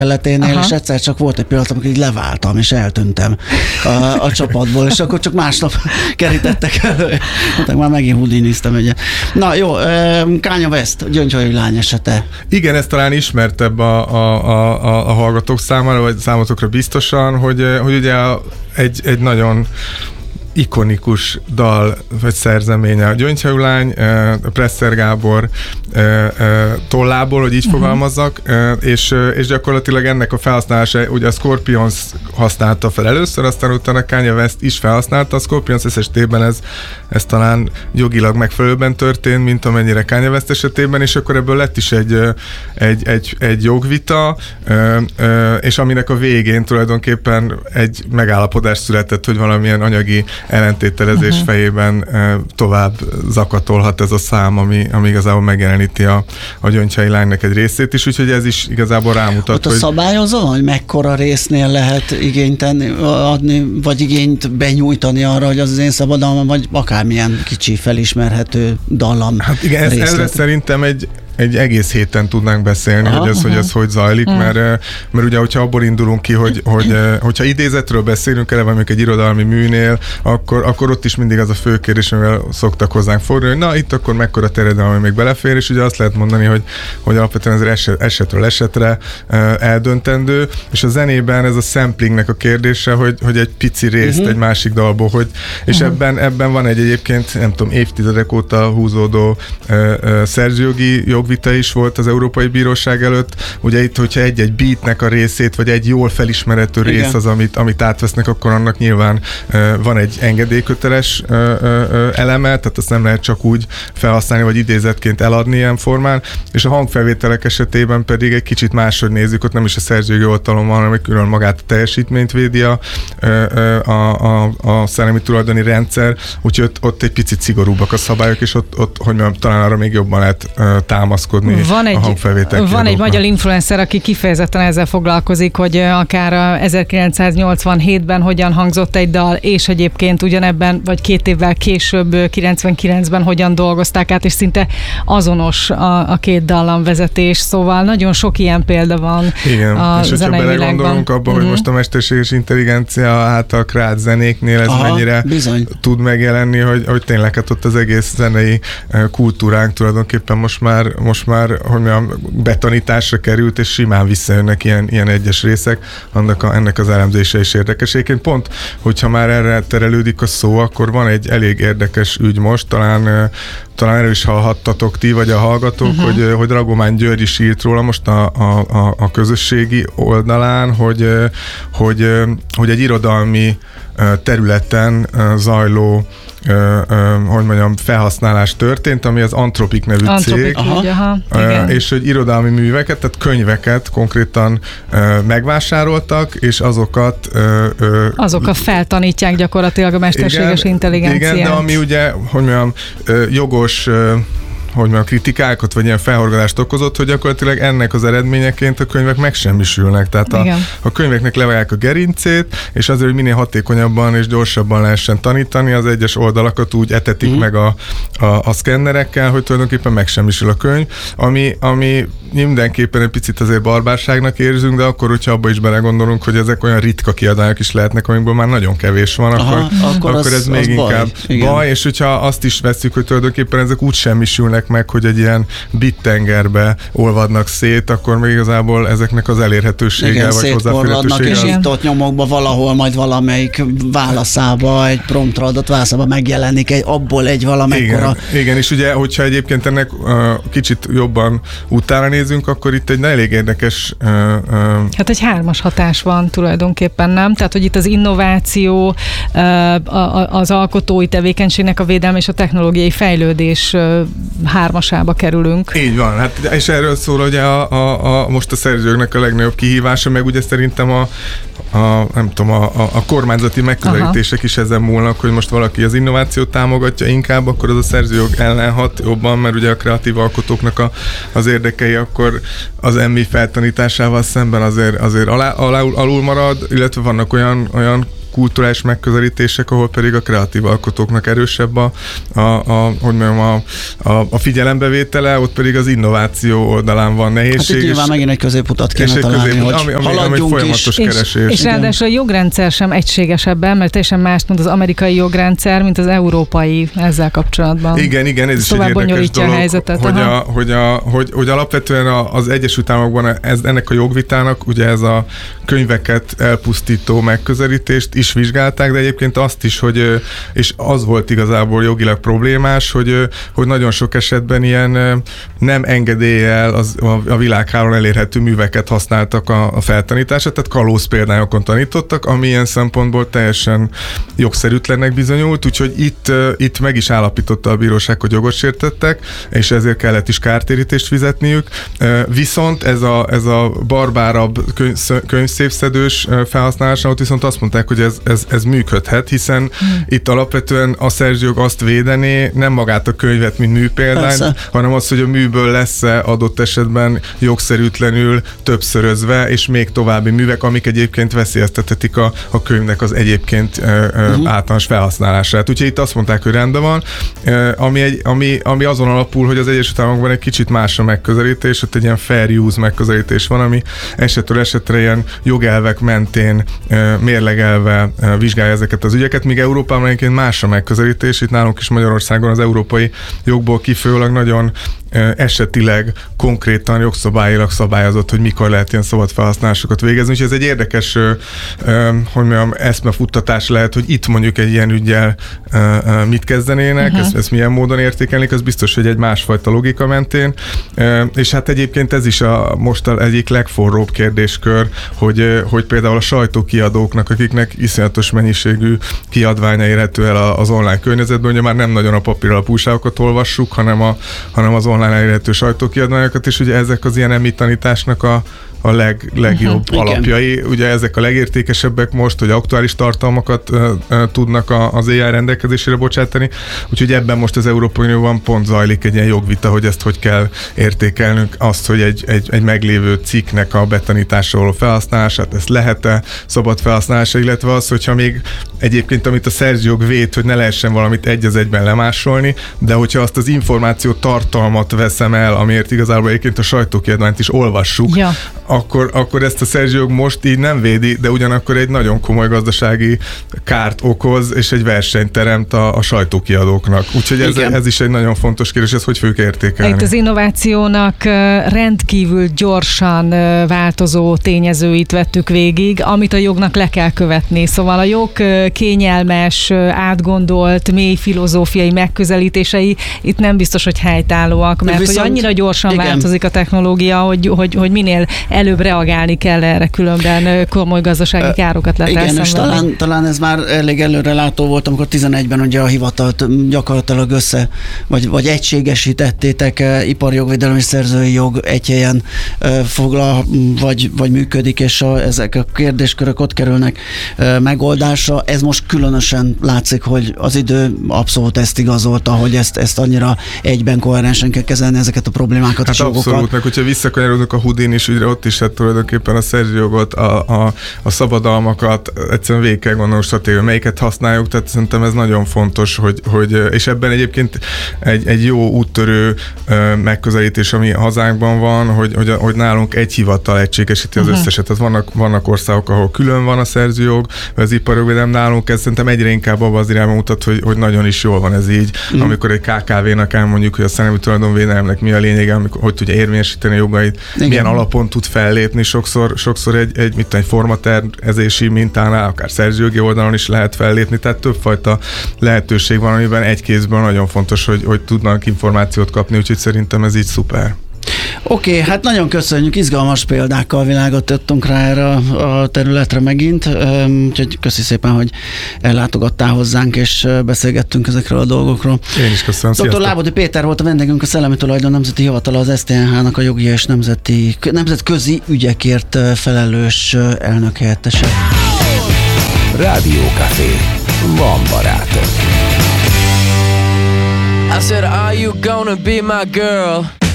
Kelleténél, és egyszer csak volt egy pillanat, amikor így leváltam, és eltűntem a csapatból, és akkor csak másnap kerítettek elő. Hát már megint houdiniztem egyet. Na jó, Kanye West, gyöngyhajú lány esete. Igen, ez talán ismertebb a hallgatók számára, vagy számotokra biztosan, hogy ugye egy nagyon ikonikus dal, vagy szerzeménye a Gyöngyhajú lány, Presser Gábor tollából, hogy így fogalmazzak, és gyakorlatilag ennek a felhasználása, ugye a Scorpions használta fel először, aztán utána Kanye West is felhasználta, a Scorpions esetében ez talán jogilag megfelelőben történt, mint amennyire Kanye West esetében, és akkor ebből lett is egy jogvita, és aminek a végén tulajdonképpen egy megállapodás született, hogy valamilyen anyagi ellentételezés fejében tovább zakatolhat ez a szám, ami igazából megjeleníti a gyöngyhajú lánynak egy részét is, úgyhogy ez is igazából rámutat, ott a szabályozó, hogy mekkora résznél lehet igényt adni, vagy igényt benyújtani arra, hogy az én szabadalmam, vagy akármilyen kicsi felismerhető dallam. Hát igen, ezre szerintem egy egész héten tudnánk beszélni, hogy ez hogy zajlik, mert ugye, hogyha abból indulunk ki, hogyha idézetről beszélünk, eleve mondjuk egy irodalmi műnél, akkor ott is mindig az a fő kérdés, amivel szoktak hozzánk fordulni, hogy na, itt akkor mekkora terjedelem még belefér, és ugye azt lehet mondani, hogy alapvetően ez esetről esetre eldöntendő, és a zenében ez a samplingnek a kérdése, hogy egy pici részt egy másik dalból, és ebben van egy egyébként, nem tudom, évtizedek óta húzódó szerzőjogi jogvita is volt az Európai Bíróság előtt. Ugye itt, hogyha egy beatnek a részét, vagy egy jól felismerhető rész az, amit átvesznek, akkor annak nyilván van egy engedélyköteles eleme, tehát azt nem lehet csak úgy felhasználni, vagy idézetként eladni ilyen formán, és a hangfelvételek esetében pedig egy kicsit máshogy nézzük, ott nem is a szerzőjogi oltalom van, hanem külön magát a teljesítményt védi a szellemi tulajdoni rendszer, úgyhogy ott egy picit szigorúbbak a szabályok, és ott hogy mondjam, talán arra még jobban lehet támaszkodni a hangfelvétel. Van egy magyar influencer, aki kifejezetten ezzel foglalkozik, hogy akár 1987-ben hogyan hangzott egy dal, és egyébként ugyanebben, vagy 2 évvel később, 99-ben hogyan dolgozták át, és szinte azonos a két dallamvezetés, szóval nagyon sok ilyen példa van. Igen, a és hogyha belegondolunk abba, hogy most a mesterséges intelligencia által kreált zenéknél ez mennyire tud megjelenni, hogy tényleg hát ott az egész zenei kultúránk tulajdonképpen most már hogy mondjam, betanításra került, és simán visszajönnek ilyen egyes részek, ennek az elemzése is érdekes. Egyébként pont, hogyha már erre terelődik a szó, akkor van egy elég érdekes ügy most, talán erről is hallhattatok ti, vagy a hallgatók, hogy Dragomán György is írt róla most a közösségi oldalán, hogy egy irodalmi területen zajló hogy mondjam, felhasználás történt, ami az Anthropic nevű cég, és hogy irodalmi műveket, tehát könyveket konkrétan megvásároltak, és azokat feltanítják gyakorlatilag a mesterséges intelligenciát. Igen, de ami ugye, hogy mondjam, jogos kritikákat, vagy ilyen felhorgadást okozott, hogy gyakorlatilag ennek az eredményeként a könyvek megsemmisülnek. Tehát a könyveknek levágják a gerincét, és azért, hogy minél hatékonyabban és gyorsabban lehessen tanítani, az egyes oldalakat úgy etetik meg a szkennerekkel, hogy tulajdonképpen megsemmisül a könyv, ami mindenképpen egy picit azért barbárságnak érzünk, de akkor, hogyha abba is belegondolunk, hogy ezek olyan ritka kiadványok is lehetnek, amikből már nagyon kevés van, akkor ez még inkább baj, és hogyha azt is vesszük, hogy tulajdonképpen ezek úgy semmisülnek meg, hogy egy ilyen bittengerbe olvadnak szét, akkor még igazából ezeknek az elérhetősége, vagy hozzáférhetősége. És itt ott nyomokba valahol majd valamelyik válaszába, egy promptra adott válaszába megjelenik abból egy valamekkora. Igen, és ugye, hogyha egyébként ennek kicsit jobban utána nézünk, akkor itt egy elég érdekes... Hát egy 3-as hatás van tulajdonképpen, nem? Tehát, hogy itt az innováció, az alkotói tevékenységnek a védelme és a technológiai fejlődés 3-asába kerülünk. Így van, hát és erről szól ugye most a szerzőknek a legnagyobb kihívása, meg ugye szerintem a kormányzati megközelítések is ezen múlnak, hogy most valaki az innovációt támogatja inkább, akkor az a szerzőjog ellen hat jobban, mert ugye a kreatív alkotóknak az érdekei akkor az MI feltanításával szemben azért alul marad, illetve vannak olyan kulturális megközelítések, ahol pedig a kreatív alkotóknak erősebb a figyelembevétele, ott pedig az innováció oldalán van nehézség. Hát itt nyilván megint egy középutat kéne találni, hogy haladjunk folyamatos keresés. És ráadásul a jogrendszer sem egységesebben, mert teljesen más, mint az amerikai jogrendszer, mint az európai ezzel kapcsolatban. Igen, ez is egy érdekes dolog, hogy alapvetően az Egyesült Államokban ennek a jogvitának ugye ez a könyveket elpusztító megközelítést is vizsgálták, de egyébként azt is, hogy és az volt igazából jogilag problémás, hogy nagyon sok esetben ilyen nem engedéllyel a világhálón elérhető műveket használtak a feltanításra, tehát kalóz példányokon tanítottak, ami ilyen szempontból teljesen jogszerűtlennek bizonyult, úgyhogy itt meg is állapította a bíróság, hogy jogot sértettek, és ezért kellett is kártérítést fizetniük. Viszont ez a barbárabb könyvszépszedős felhasználásra, ott viszont azt mondták, hogy ez működhet, hiszen itt alapvetően a szerzőjog azt védené, nem magát a könyvet, mint műpéldányt, hanem az, hogy a műből lesz-e adott esetben jogszerűtlenül többszörözve, és még további művek, amik egyébként veszélyeztethetik a könyvnek az egyébként általános felhasználását. Úgyhogy itt azt mondták, hogy rendben van, ami azon alapul, hogy az Egyesült Államokban egy kicsit más a megközelítés, ott egy ilyen fair use megközelítés van, ami esetről esetre ilyen jogelvek mentén mérlegelve vizsgálja ezeket az ügyeket, míg Európában egyébként más a megközelítés, itt nálunk is Magyarországon az európai jogból kifolyólag nagyon esetileg, konkrétan jogszabályilag szabályozott, hogy mikor lehet ilyen szabad felhasználásokat végezni. Úgyhogy ez egy érdekes, hogy mondjam, eszmefuttatás lehet, hogy itt mondjuk egy ilyen üggyel mit kezdenének, ezt milyen módon értékelnék, az biztos, hogy egy másfajta logika mentén. És hát egyébként ez is most egyik legforróbb kérdéskör, hogy például a sajtókiadóknak, akiknek iszonyatos mennyiségű kiadványa érhető el az online környezetben, ugye már nem nagyon a papíralapú újságokat olvassuk, hanem az online elérhető sajtókiadványokat, és ugye ezek az ilyen emittanításnak a legjobb alapjai. Ugye ezek a legértékesebbek most, hogy aktuális tartalmakat tudnak az AI rendelkezésére bocsátani. Úgyhogy ebben most az Európai Unióban pont zajlik egy ilyen jogvita, hogy ezt hogy kell értékelnünk, azt, hogy egy meglévő cikknek a betanítása való felhasználását, ezt lehet-e szabad felhasználása, illetve az, hogyha még egyébként, amit a szerzőjog véd, hogy ne lehessen valamit egy az egyben lemásolni, de hogyha azt az információ tartalmat veszem el, amiért igazából egyébként a sajtókiadványt is olvassuk, akkor ezt a szerzőjog most így nem védi, de ugyanakkor egy nagyon komoly gazdasági kárt okoz, és egy versenyt teremt a sajtókiadóknak. Úgyhogy ez is egy nagyon fontos kérdés, ezt hogy fogjuk értékelni. Itt az innovációnak rendkívül gyorsan változó tényezőit vettük végig, amit a jognak le kell követni. Szóval a jog kényelmes, átgondolt, mély filozófiai megközelítései itt nem biztos, hogy helytállóak, mert hogy annyira gyorsan változik a technológia, hogy minél előbb reagálni kell erre, különben komoly gazdasági károkat lehet elszenvedni. Igen, és talán ez már elég előrelátó volt, amikor 11-ben ugye a hivatalt gyakorlatilag vagy egységesítettétek, iparjogvédelem és szerzői jog egy helyen vagy működik, és ezek a kérdéskörök ott kerülnek megoldásra. Ez most különösen látszik, hogy az idő abszolút ezt igazolta, hogy ezt annyira egyben koherensen kell kezelni ezeket a problémákat és jogokat. Abszolút, meg hogyha visszakanyarodunk a Houdini is ügyre, ott is hát tulajdonképpen a szerzőjogot, a szabadalmakat egyszerűen végig kell gondolni stratégiai, melyiket használjuk, tehát szerintem ez nagyon fontos, hogy és ebben egyébként egy jó úttörő megközelítés, ami hazánkban van, hogy nálunk egy hivatal egységesíti az összeset. Tehát vannak országok, ahol külön van a szerzőjog, az iparjogvédelem, nálunk ez szerintem egyre inkább abban az irányban mutat, hogy nagyon is jól van ez így, amikor egy KKV-nak elmondjuk, hogy a szellemi tulajdonvédelemnek mi a lényege, hogy tudja érvényesíteni a jogait, milyen alapon tud fellépni, sokszor egy formatervezési mintánál, akár szerzőjogi oldalon is lehet fellépni, tehát többfajta lehetőség van, amiben egy kézből nagyon fontos, hogy tudnak információt kapni, úgyhogy szerintem ez így szuper. Oké, hát nagyon köszönjük, izgalmas példákkal világot tettünk rá erre a területre megint, úgyhogy köszi szépen, hogy ellátogattál hozzánk, és beszélgettünk ezekről a dolgokról. Én is köszönöm, Dr. Lábodi Péter volt a vendégünk, a Szellemi Tulajdon Nemzeti Hivatala, az STNH-nak a jogi és nemzetközi ügyekért felelős elnök helyettese. Rádiókafé. Van barátom. I said, are you gonna be my girl?